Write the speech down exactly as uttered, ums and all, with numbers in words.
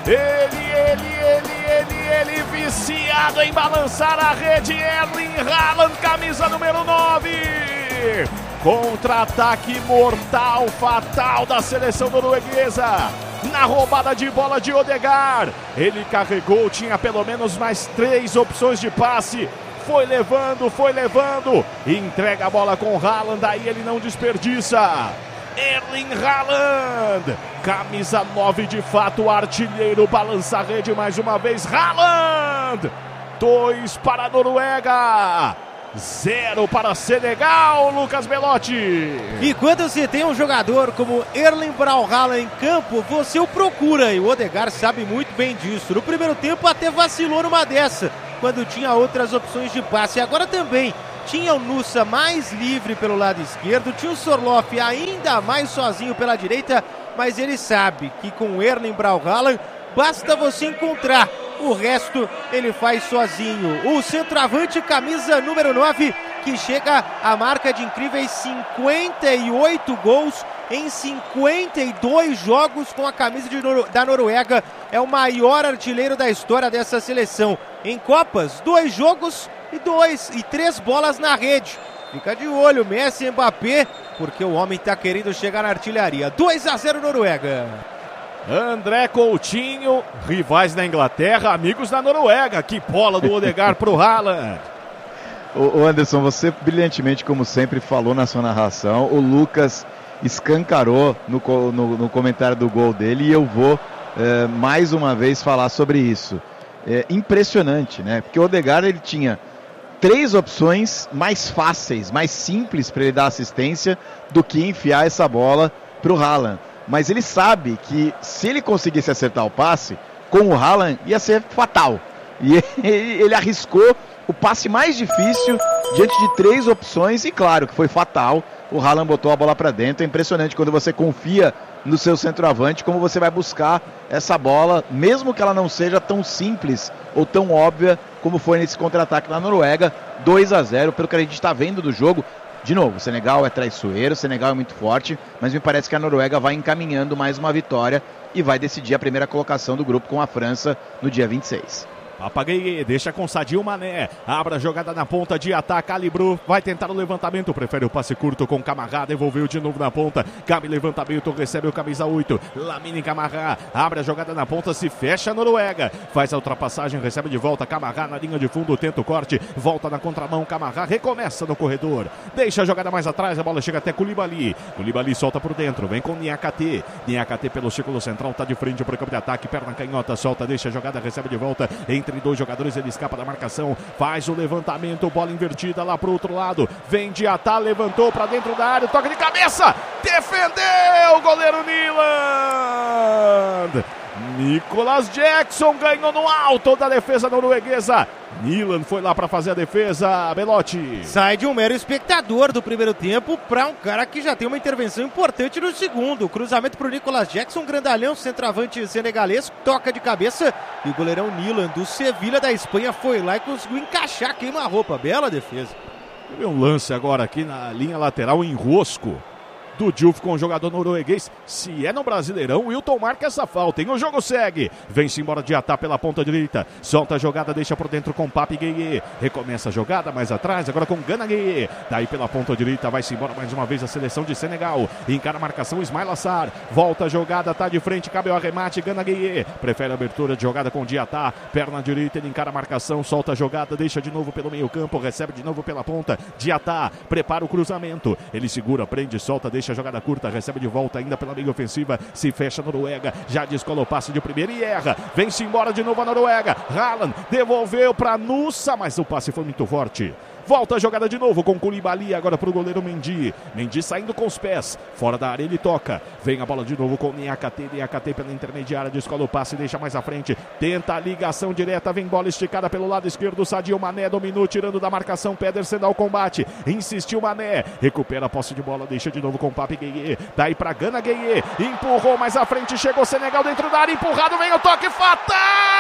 Ele, ele, ele, ele, ele, viciado em balançar a rede. Erling Haaland, camisa número nove. Contra-ataque mortal, fatal da seleção norueguesa. Na roubada de bola de Odegaard. Ele carregou, tinha pelo menos mais três opções de passe. Foi levando, foi levando. Entrega a bola com Haaland, aí ele não desperdiça. Erling Haaland, camisa nove de fato, artilheiro, balança a rede mais uma vez. Haaland, dois para a Noruega, zero para Senegal, Lucas Belotti. E quando você tem um jogador como Erling Braut Haaland em campo, você o procura, e o Odegaard sabe muito bem disso. No primeiro tempo até vacilou numa dessa, quando tinha outras opções de passe. Agora também tinha o Nusa mais livre pelo lado esquerdo, tinha o Sorloth ainda mais sozinho pela direita, mas ele sabe que com o Erling Braut Haaland basta você encontrar, o resto ele faz sozinho. O centroavante, camisa número nove, que chega à marca de incríveis cinquenta e oito gols em cinquenta e dois jogos com a camisa de Nor- da Noruega. É o maior artilheiro da história dessa seleção. Em Copas, dois jogos e dois e três bolas na rede. Fica de olho, Messi e Mbappé, porque o homem está querendo chegar na artilharia. dois a zero Noruega. André Coutinho, rivais na Inglaterra, amigos na Noruega. Que bola do Odegaard pro Haaland. O Anderson, você brilhantemente, como sempre, falou na sua narração. O Lucas escancarou no, no, no comentário do gol dele e eu vou é, mais uma vez falar sobre isso. É impressionante, né? Porque o Odegaard, ele tinha três opções mais fáceis, mais simples para ele dar assistência do que enfiar essa bola para o Haaland. Mas ele sabe que se ele conseguisse acertar o passe, com o Haaland ia ser fatal. E ele, ele arriscou o passe mais difícil diante de três opções e claro que foi fatal. O Haaland botou a bola para dentro. É impressionante quando você confia no seu centroavante, como você vai buscar essa bola, mesmo que ela não seja tão simples ou tão óbvia como foi nesse contra-ataque na Noruega. Dois a zero, pelo que a gente está vendo do jogo. De novo, o Senegal é traiçoeiro, o Senegal é muito forte, mas me parece que a Noruega vai encaminhando mais uma vitória e vai decidir a primeira colocação do grupo com a França no dia vinte e seis. Papaguei, deixa com Sadio Mané, abre a jogada na ponta de ataque, Calibrou, vai tentar o levantamento, prefere o passe curto com Camará, devolveu de novo na ponta, cabe levantamento, recebe o camisa oito, Lamine Camará, abre a jogada na ponta, se fecha a Noruega, faz a ultrapassagem, recebe de volta, Camará na linha de fundo, tenta o corte, volta na contramão, Camará recomeça no corredor, deixa a jogada mais atrás, a bola chega até Koulibaly, Koulibaly solta por dentro, vem com Niakate, Niakate pelo círculo central, tá de frente pro campo de ataque, perna canhota, solta, deixa a jogada, recebe de volta, em entre dois jogadores, ele escapa da marcação, faz o levantamento, bola invertida lá pro outro lado, vem de Atá, levantou para dentro da área, toca de cabeça, defendeu o goleiro Nyland. Nicolas Jackson ganhou no alto da defesa norueguesa. Nyland foi lá para fazer a defesa, Belotti. Sai de um mero espectador do primeiro tempo para um cara que já tem uma intervenção importante no segundo. Cruzamento para o Nicolas Jackson, grandalhão, centroavante senegalês, toca de cabeça e o goleirão Nyland do Sevilha da Espanha foi lá e conseguiu encaixar queima-roupa. Bela defesa. Teve um lance agora aqui na linha lateral, enrosco do Diouf com o jogador norueguês. Se é no Brasileirão, o Wilton marca essa falta, hein? O jogo segue. Vem-se embora de Atá pela ponta direita. Solta a jogada, deixa por dentro com Pape Gueye. Recomeça a jogada mais atrás, agora com Gana Gueye. Daí pela ponta direita, vai-se embora mais uma vez a seleção de Senegal. Encara a marcação, Ismail Assar. Volta a jogada, tá de frente, cabe o arremate, Gana Gueye. Prefere a abertura de jogada com Diatá. Perna direita, ele encara a marcação, solta a jogada, deixa de novo pelo meio campo, recebe de novo pela ponta. Diatá, prepara o cruzamento. Ele segura, prende, solta, deixa a jogada curta, recebe de volta ainda pela meia ofensiva, se fecha a Noruega, já descola o passe de primeira e erra, vem-se embora de novo a Noruega, Haaland devolveu para Nusa, mas o passe foi muito forte. Volta a jogada de novo com Koulibaly, agora para o goleiro Mendy. Mendy saindo com os pés, fora da área ele toca. Vem a bola de novo com Niakate, Niakate pela intermediária, descola o passe, deixa mais à frente. Tenta a ligação direta, vem bola esticada pelo lado esquerdo, Sadio Mané dominou, tirando da marcação, Pedersen ao combate. Insistiu Mané, recupera a posse de bola, deixa de novo com Pape Gueye. Daí para Gana Gueye, empurrou mais à frente, chegou Senegal dentro da área, empurrado, vem o toque fatal!